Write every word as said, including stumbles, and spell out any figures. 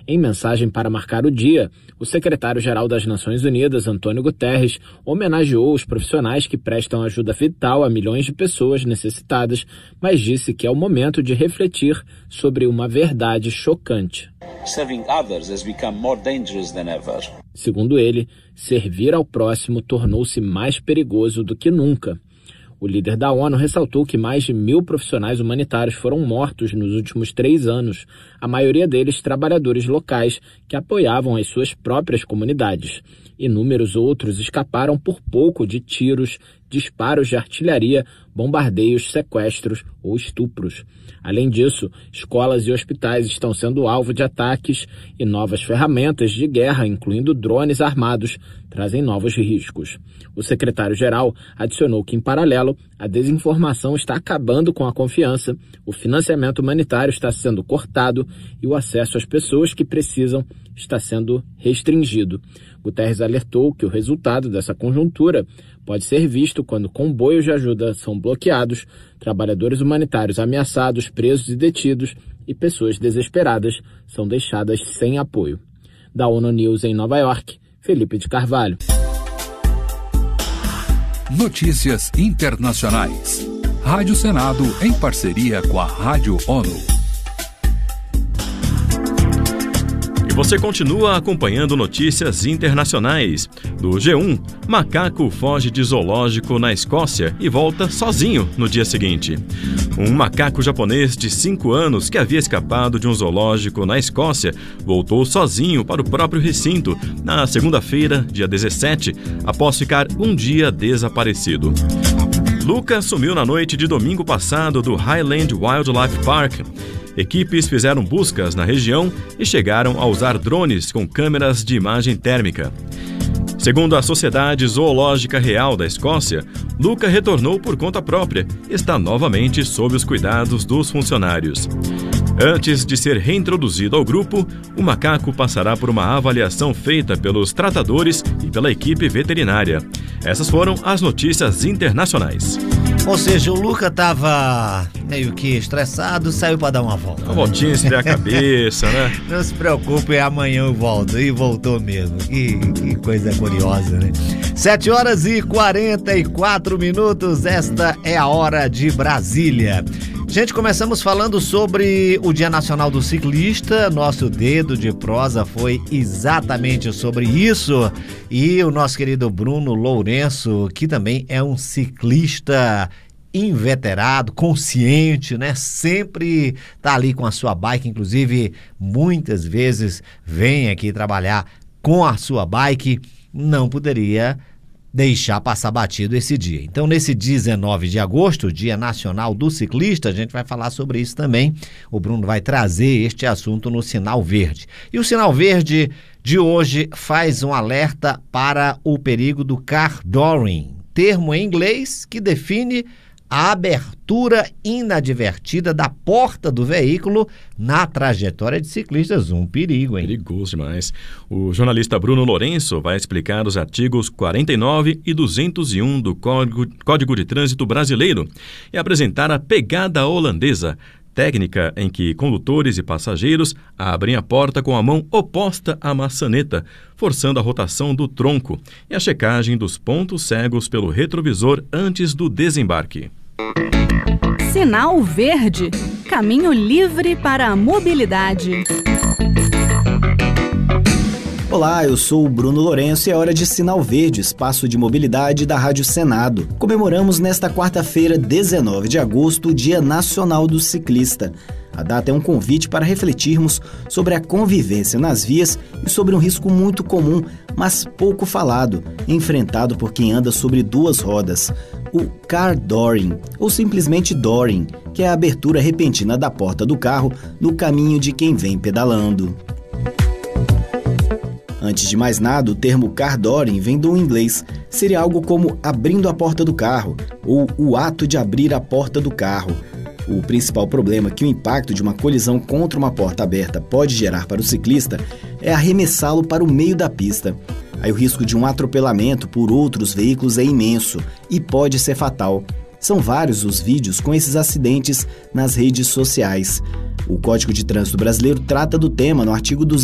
Em mensagem para marcar o dia, o secretário-geral das Nações Unidas, Antônio Guterres, homenageou os profissionais que prestam ajuda vital a milhões de pessoas necessitadas, mas disse que é o momento de refletir sobre uma verdade chocante. Serving others has become more dangerous than ever. Segundo ele, servir ao próximo tornou-se mais perigoso do que nunca. O líder da ONU ressaltou que mais de mil profissionais humanitários foram mortos nos últimos três anos, a maioria deles trabalhadores locais que apoiavam as suas próprias comunidades. Inúmeros outros escaparam por pouco de tiros, disparos de artilharia, bombardeios, sequestros ou estupros. Além disso, escolas e hospitais estão sendo alvo de ataques e novas ferramentas de guerra, incluindo drones armados, trazem novos riscos. O secretário-geral adicionou que, em paralelo, a desinformação está acabando com a confiança, o financiamento humanitário está sendo cortado e o acesso às pessoas que precisam está sendo restringido. Guterres alertou que o resultado dessa conjuntura pode ser visto quando comboios de ajuda são bloqueados, trabalhadores humanitários ameaçados, presos e detidos e pessoas desesperadas são deixadas sem apoio. Da ONU News em Nova York, Felipe de Carvalho. Notícias internacionais. Rádio Senado em parceria com a Rádio ONU. Você continua acompanhando notícias internacionais. Do G um, macaco foge de zoológico na Escócia e volta sozinho no dia seguinte. Um macaco japonês de cinco anos que havia escapado de um zoológico na Escócia voltou sozinho para o próprio recinto na segunda-feira, dia dezessete, após ficar um dia desaparecido. Luca sumiu na noite de domingo passado do Highland Wildlife Park. Equipes fizeram buscas na região e chegaram a usar drones com câmeras de imagem térmica. Segundo a Sociedade Zoológica Real da Escócia, Luca retornou por conta própria e está novamente sob os cuidados dos funcionários. Antes de ser reintroduzido ao grupo, o macaco passará por uma avaliação feita pelos tratadores e pela equipe veterinária. Essas foram as notícias internacionais. Ou seja, o Luca estava meio que estressado, saiu para dar uma volta. Uma voltinha, esfriar a cabeça, né? Não se preocupe, amanhã eu volto. E voltou mesmo. Que, que coisa curiosa, né? sete horas e quarenta e quatro minutos, esta é a hora de Brasília. Gente, começamos falando sobre o Dia Nacional do Ciclista. Nosso dedo de prosa foi exatamente sobre isso. E o nosso querido Bruno Lourenço, que também é um ciclista inveterado, consciente, né? Sempre tá ali com a sua bike, inclusive muitas vezes vem aqui trabalhar com a sua bike. Não poderia deixar passar batido esse dia. Então, nesse dezenove de agosto, Dia Nacional do Ciclista, a gente vai falar sobre isso também. O Bruno vai trazer este assunto no Sinal Verde. E o Sinal Verde de hoje faz um alerta para o perigo do car dooring, termo em inglês que define a abertura inadvertida da porta do veículo na trajetória de ciclistas. Um perigo, hein? Perigoso demais. O jornalista Bruno Lourenço vai explicar os artigos quarenta e nove e duzentos e um do Código, Código de Trânsito Brasileiro e apresentar a pegada holandesa, técnica em que condutores e passageiros abrem a porta com a mão oposta à maçaneta, forçando a rotação do tronco e a checagem dos pontos cegos pelo retrovisor antes do desembarque. Sinal Verde, caminho livre para a mobilidade. Olá, eu sou o Bruno Lourenço e é hora de Sinal Verde, espaço de mobilidade da Rádio Senado. Comemoramos nesta quarta-feira, dezenove de agosto, o Dia Nacional do Ciclista. A data é um convite para refletirmos sobre a convivência nas vias e sobre um risco muito comum, mas pouco falado, enfrentado por quem anda sobre duas rodas, o car dooring, ou simplesmente dooring, que é a abertura repentina da porta do carro no caminho de quem vem pedalando. Antes de mais nada, o termo car dooring vem do inglês. Seria algo como abrindo a porta do carro, ou o ato de abrir a porta do carro. O principal problema que o impacto de uma colisão contra uma porta aberta pode gerar para o ciclista é arremessá-lo para o meio da pista. Aí o risco de um atropelamento por outros veículos é imenso e pode ser fatal. São vários os vídeos com esses acidentes nas redes sociais. O Código de Trânsito Brasileiro trata do tema no artigo duzentos